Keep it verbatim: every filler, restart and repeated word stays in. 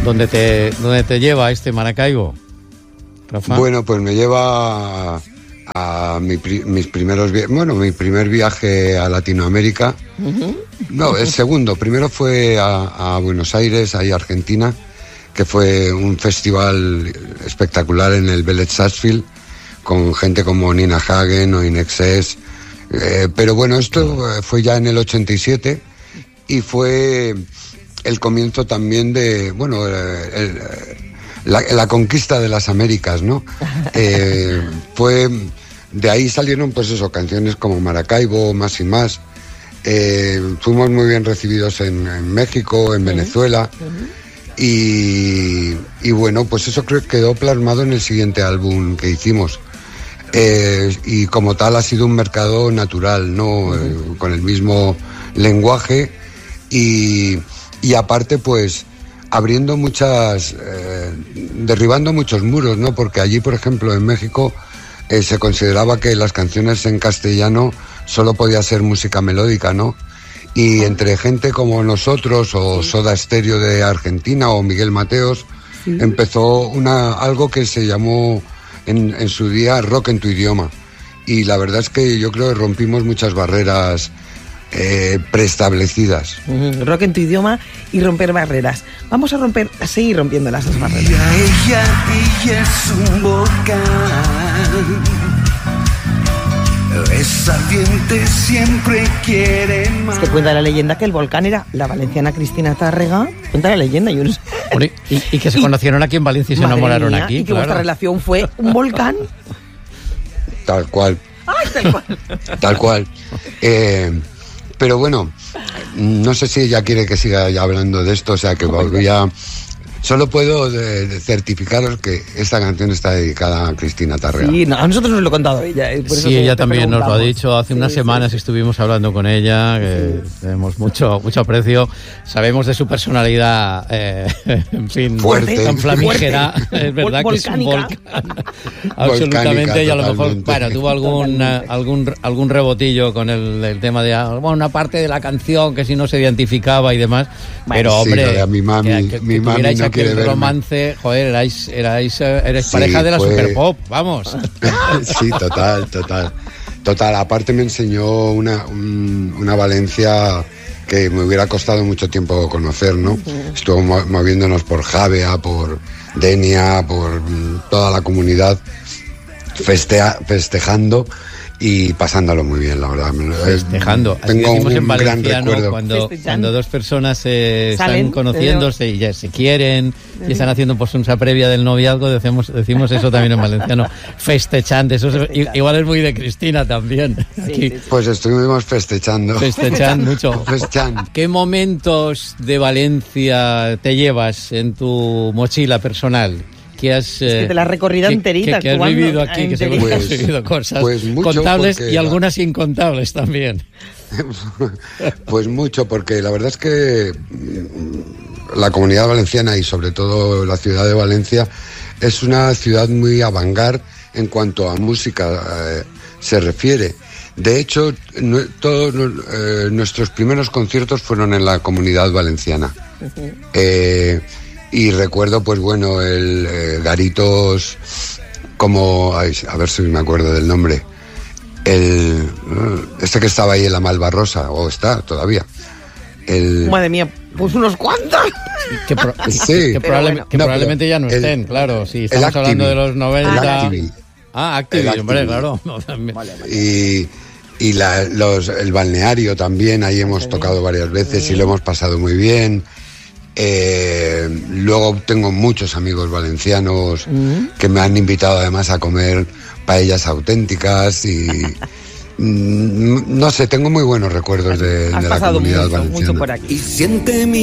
¿Dónde te, dónde te lleva este Maracaibo, Rafa? Bueno, pues me lleva a, a mi, mis primeros viajes, bueno, mi primer viaje a Latinoamérica. Uh-huh. No, el segundo. Primero fue a, a Buenos Aires, ahí Argentina, que fue un festival espectacular en el Vélez Sarsfield, con gente como Nina Hagen o Inexcess. Eh, pero bueno, esto fue ya en el ochenta y siete y fue el comienzo también de, bueno, el, el, la, la conquista de las Américas, ¿no? Eh, fue, de ahí salieron pues eso, canciones como Maracaibo, Más y Más. Eh, fuimos muy bien recibidos en, en México, en Venezuela. Y, y bueno, pues eso creo que quedó plasmado en el siguiente álbum que hicimos. Eh, y como tal ha sido un mercado natural, ¿no? Eh, con el mismo lenguaje y, y aparte pues abriendo muchas, eh, derribando muchos muros, ¿no? Porque allí, por ejemplo, en México eh, se consideraba que las canciones en castellano solo podía ser música melódica, ¿no? Y entre gente como nosotros o Soda Stereo de Argentina o Miguel Mateos, sí, empezó una, algo que se llamó en, en su día rock en tu idioma. Y la verdad es que yo creo que rompimos muchas barreras eh, preestablecidas. Uh-huh. Rock en tu idioma y romper barreras. Vamos a romper, a seguir rompiendo las dos barreras. Ella, ella, ella es un volcán. Esa ardiente siempre quiere más. Es que cuenta la leyenda que el volcán era la valenciana Cristina Tárrega. Cuenta la leyenda. Yo no sé. y, y que se conocieron aquí en Valencia y se enamoraron mía, aquí. Y que claro. vuestra relación fue un volcán. Tal cual. Ay, tal cual. Tal cual. Eh, pero bueno, no sé si ella quiere que siga ya hablando de esto, o sea que voy a... Solo puedo de, de certificaros que esta canción está dedicada a Cristina Tárrega. Sí, no, a nosotros nos lo ha contado ella. Por eso sí, ella también nos lo ha dicho. Hace sí, unas semanas sí. estuvimos hablando con ella, que sí. tenemos mucho mucho aprecio. Sabemos de su personalidad, eh, en fin, fuerte, tan flamígera. Es verdad Vol- que es un volcán. Absolutamente. Y a lo mejor, bueno, tuvo algún algún algún rebotillo con el, el tema de bueno, una parte de la canción que si no se identificaba y demás. Pero, sí, hombre, a mi mami, que, que, mi que mami no aquel quiere romance, verme. Joder, erais, erais, eres sí, pareja de la fue... Superpop, vamos. Sí, total, total. Total, aparte me enseñó una, un, una Valencia que me hubiera costado mucho tiempo conocer, ¿no? Uh-huh. Estuvo moviéndonos por Javea, por Denia, por toda la comunidad, festea, festejando y pasándolo muy bien, la verdad. Festejando. Así Tengo un en gran recuerdo. Cuando, cuando dos personas eh, están conociéndose y ya se quieren y están haciendo pues una previa del noviazgo, decimos, decimos eso también en valenciano, festechando. Eso es, igual es muy de Cristina también. Aquí. Pues estuvimos festechando. Festechando mucho. Festechando. ¿Qué momentos de Valencia te llevas en tu mochila personal? Que has, es que te la has recorrido que, enterita. Que, que has vivido aquí, que seguro pues, has vivido cosas pues contables y la... algunas incontables también. Pues mucho, porque la verdad es que la Comunidad Valenciana y sobre todo la ciudad de Valencia es una ciudad muy avant-garde en cuanto a música eh, se refiere. De hecho, no, todos eh, nuestros primeros conciertos fueron en la Comunidad Valenciana. Uh-huh. Eh, Y recuerdo, pues bueno, el eh, Garitos, como, ay, a ver si me acuerdo del nombre, el este que estaba ahí en la Malvarrosa, o está todavía. El... Madre mía, pues unos cuantos. Que, pro, sí, que, probable, bueno. que no, probablemente ya no el, estén, claro, sí, estamos hablando de los noventa. Ah, Activi, hombre, claro. Y... Y la, los, el balneario también, ahí hemos tocado varias veces y lo hemos pasado muy bien. Eh, luego tengo muchos amigos valencianos uh-huh. que me han invitado además a comer paellas auténticas y no sé, tengo muy buenos recuerdos de, de la Comunidad mucho, Valenciana. mucho por aquí. Y siente mi